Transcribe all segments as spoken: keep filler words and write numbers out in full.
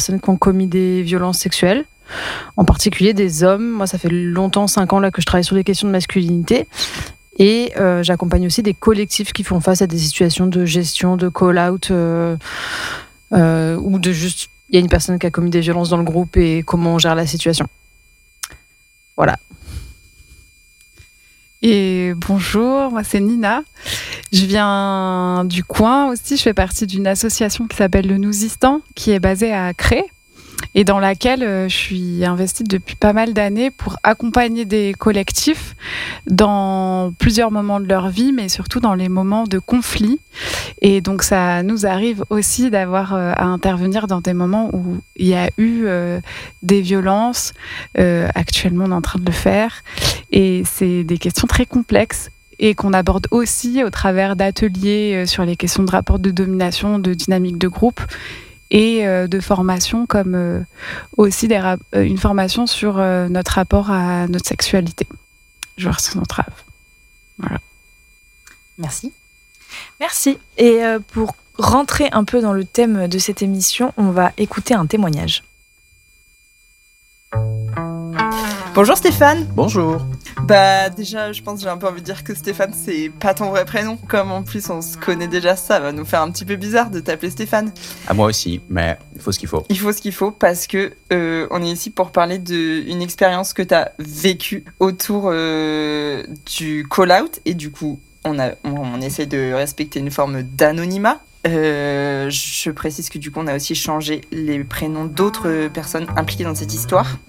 personnes qui ont commis des violences sexuelles, en particulier des hommes. Moi, ça fait longtemps, cinq ans là, que je travaille sur les questions de masculinité. Et euh, j'accompagne aussi des collectifs qui font face à des situations de gestion, de call-out, euh, euh, ou de juste, il y a une personne qui a commis des violences dans le groupe et comment on gère la situation. Voilà. Et bonjour, moi c'est Nina. Je viens du coin aussi. Je fais partie d'une association qui s'appelle le Nouzistan, qui est basée à Cré, et dans laquelle euh, je suis investie depuis pas mal d'années pour accompagner des collectifs dans plusieurs moments de leur vie, mais surtout dans les moments de conflit. Et donc ça nous arrive aussi d'avoir euh, à intervenir dans des moments où il y a eu euh, des violences. Euh, actuellement, on est en train de le faire. Et c'est des questions très complexes et qu'on aborde aussi au travers d'ateliers euh, sur les questions de rapports de domination, de dynamique de groupe, et euh, de formation, comme euh, aussi des rap- euh, une formation sur euh, notre rapport à notre sexualité. Je vois sur notre rêve. Voilà. Merci. Merci. Et euh, pour rentrer un peu dans le thème de cette émission, on va écouter un témoignage. Bonjour Stéphane. Bonjour. Bah déjà, je pense que j'ai un peu envie de dire que Stéphane, c'est pas ton vrai prénom. Comme en plus on se connaît déjà, ça va nous faire un petit peu bizarre de t'appeler Stéphane. À moi aussi, mais il faut ce qu'il faut. Il faut ce qu'il faut parce que euh, on est ici pour parler d'une expérience que t'as vécue autour euh, du call-out. Et du coup, on, a, on, on essaie de respecter une forme d'anonymat. Euh, je précise que du coup, on a aussi changé les prénoms d'autres personnes impliquées dans cette histoire.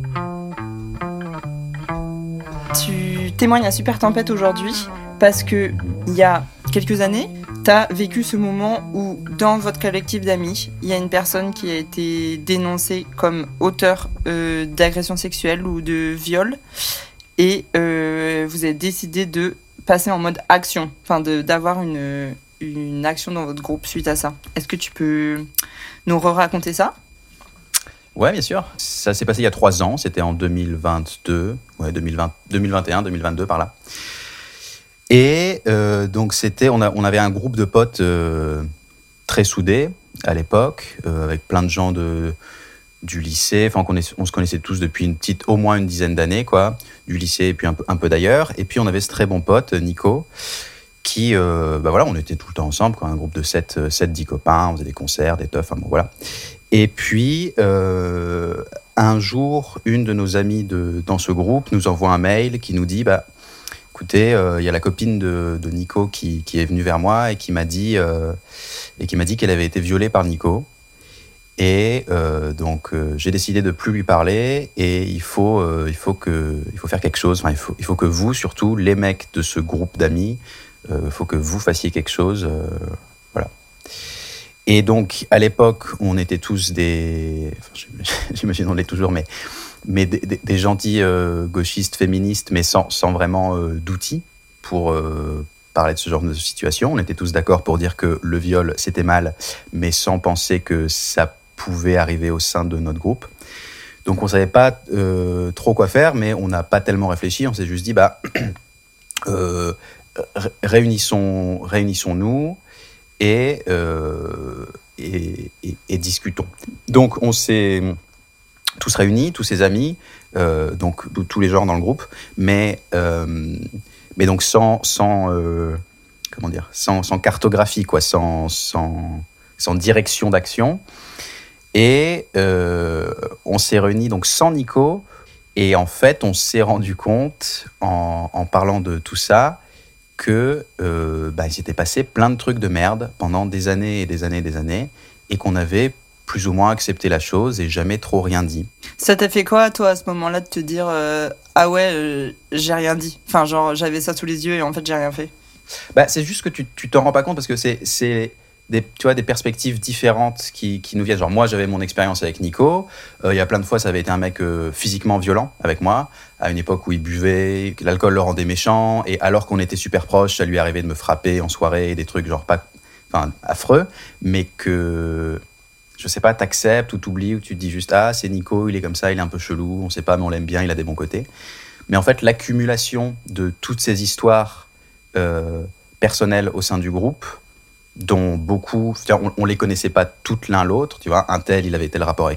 Tu témoignes à Super Tempête aujourd'hui parce que il y a quelques années, tu as vécu ce moment où dans votre collectif d'amis, il y a une personne qui a été dénoncée comme auteur euh, d'agression sexuelle ou de viol et euh, vous avez décidé de passer en mode action, enfin de, d'avoir une, une action dans votre groupe suite à ça. Est-ce que tu peux nous re-raconter ça ? Ouais, bien sûr. Ça s'est passé il y a trois ans. C'était en deux mille vingt-deux, ouais, deux mille vingt, deux mille vingt et un, deux mille vingt-deux par là. Et euh, donc c'était, on, a, on avait un groupe de potes euh, très soudés à l'époque, euh, avec plein de gens de, du lycée. Enfin, on, connaissait, on se connaissait tous depuis une petite, au moins une dizaine d'années, quoi, du lycée et puis un peu, un peu d'ailleurs. Et puis on avait ce très bon pote Nico, qui, euh, bah voilà, on était tout le temps ensemble, quoi, un groupe de sept, dix copains. On faisait des concerts, des teufs, enfin bon, voilà. Et puis, euh, un jour, une de nos amies de, dans ce groupe nous envoie un mail qui nous dit bah, « Écoutez, il euh, y a la copine de, de Nico qui, qui est venue vers moi et qui m'a dit, euh, et qui m'a dit qu'elle avait été violée par Nico. Et euh, donc, euh, j'ai décidé de ne plus lui parler et il faut, euh, il faut, que, il faut faire quelque chose. Enfin, il faut, il faut que vous, surtout, les mecs de ce groupe d'amis, il euh, faut que vous fassiez quelque chose. Euh, voilà. » Et donc, à l'époque, on était tous des... Enfin, j'imagine on l'est toujours, mais, mais des, des, des gentils euh, gauchistes, féministes, mais sans, sans vraiment euh, d'outils pour euh, parler de ce genre de situation. On était tous d'accord pour dire que le viol, c'était mal, mais sans penser que ça pouvait arriver au sein de notre groupe. Donc, on ne savait pas euh, trop quoi faire, mais on n'a pas tellement réfléchi. On s'est juste dit, bah, euh, réunissons, réunissons-nous. Et, euh, et, et, et discutons. Donc, on s'est tous réunis, tous ses amis, euh, donc tous les genres dans le groupe, mais, euh, mais donc sans, sans, euh, comment dire, sans, sans cartographie, quoi, sans, sans, sans direction d'action. Et euh, on s'est réunis donc sans Nico. Et en fait, on s'est rendu compte, en, en parlant de tout ça, que euh, bah, il s'était passé plein de trucs de merde pendant des années et des années et des années, et qu'on avait plus ou moins accepté la chose et jamais trop rien dit. Ça t'a fait quoi, toi, à ce moment-là, de te dire euh, ah ouais, euh, j'ai rien dit. Enfin, genre, j'avais ça sous les yeux et en fait, j'ai rien fait. Bah, c'est juste que tu, tu t'en rends pas compte parce que c'est, c'est des, tu vois, des perspectives différentes qui, qui nous viennent. Genre, moi, j'avais mon expérience avec Nico. Il euh, y a plein de fois, ça avait été un mec euh, physiquement violent avec moi, à une époque où il buvait, que l'alcool le rendait méchant, et alors qu'on était super proches, ça lui arrivait de me frapper en soirée, des trucs genre pas, enfin, affreux, mais que, je sais pas, t'acceptes ou t'oublies, ou tu te dis juste, ah, c'est Nico, il est comme ça, il est un peu chelou, on sait pas, mais on l'aime bien, il a des bons côtés. Mais en fait, l'accumulation de toutes ces histoires euh, personnelles au sein du groupe, dont beaucoup, on, on les connaissait pas toutes l'un l'autre, tu vois, un tel, il avait tel rapport avec